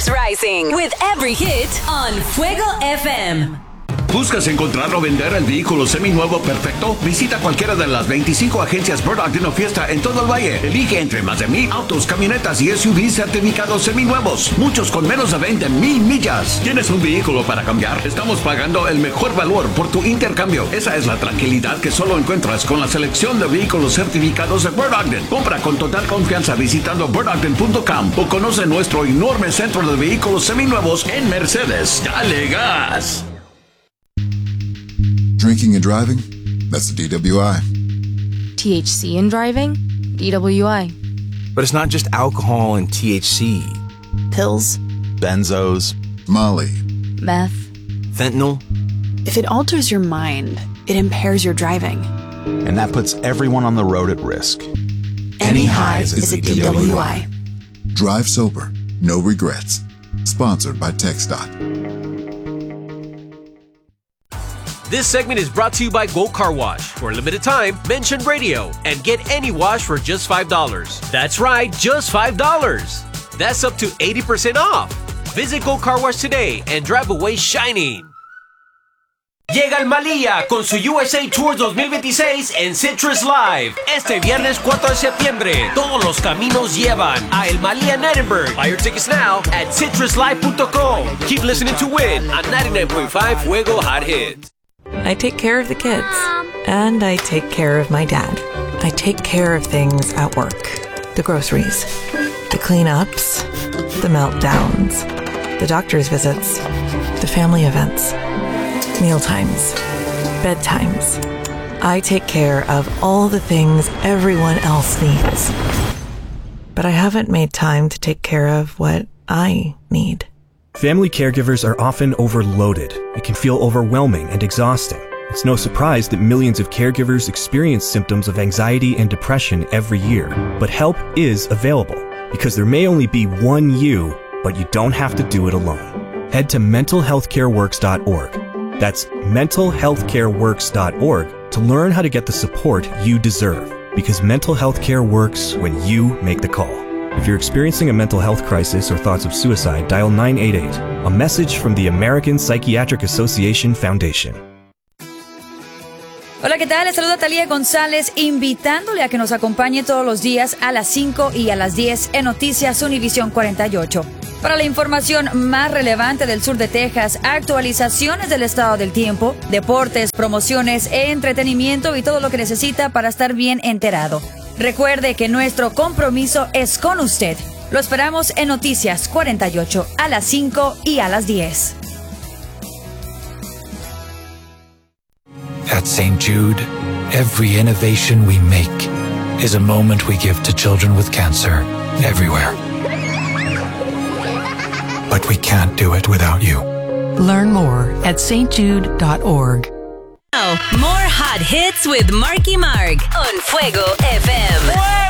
Keeps rising with every hit on Fuego FM. ¿Buscas encontrar o vender el vehículo seminuevo perfecto? Visita cualquiera de las 25 agencias Burdock Dino Fiesta en todo el valle. Elige entre más de 1,000 autos, camionetas y SUVs certificados seminuevos. Muchos con menos de 20,000 millas. ¿Tienes un vehículo para cambiar? Estamos pagando el mejor valor por tu intercambio. Esa es la tranquilidad que solo encuentras con la selección de vehículos certificados de Burdock. Compra con total confianza visitando burdock.com o conoce nuestro enorme centro de vehículos seminuevos en Mercedes. ¡Dale gas! Drinking and driving? That's the DWI. THC in driving? DWI. But it's not just alcohol and THC. Pills? Benzos. Molly. Meth. Fentanyl. If it alters your mind, it impairs your driving. And that puts everyone on the road at risk. Any highs is a DWI. Drive sober. No regrets. Sponsored by TxDOT. This segment is brought to you by Gold Car Wash. For a limited time, mention radio and get any wash for just $5. That's right, just $5. That's up to 80% off. Visit Gold Car Wash today and drive away shining. Llega el Malia con su USA Tour 2026 en Citrus Live. Este viernes 4 de septiembre, todos los caminos llevan a El Malia en Edinburgh. Buy your tickets now at citruslive.com. Keep listening to Win on 99.5 Fuego Hot Hits. I take care of the kids, and I take care of my dad. I take care of things at work. The groceries, the cleanups, the meltdowns, the doctor's visits, the family events, mealtimes, bedtimes. I take care of all the things everyone else needs. But I haven't made time to take care of what I need. Family caregivers are often overloaded. It can feel overwhelming and exhausting. It's no surprise that millions of caregivers experience symptoms of anxiety and depression every year. But help is available, because there may only be one you, but you don't have to do it alone. Head to mentalhealthcareworks.org. That's mentalhealthcareworks.org to learn how to get the support you deserve, because mental health care works when you make the call. If you're experiencing a mental health crisis or thoughts of suicide, dial 988, a message from the American Psychiatric Association Foundation. Hola, ¿qué tal? Les saluda Talía González, invitándole a que nos acompañe todos los días a las 5 y a las 10 en Noticias Univisión 48. Para la información más relevante del sur de Texas, actualizaciones del estado del tiempo, deportes, promociones, entretenimiento y todo lo que necesita para estar bien enterado. Recuerde que nuestro compromiso es con usted. Lo esperamos en Noticias 48 a las 5 y a las 10. At St. Jude, every innovation we make is a moment we give to children with cancer everywhere. But we can't do it without you. Learn more at stjude.org. More hot hits with Marky Mark on Fuego FM.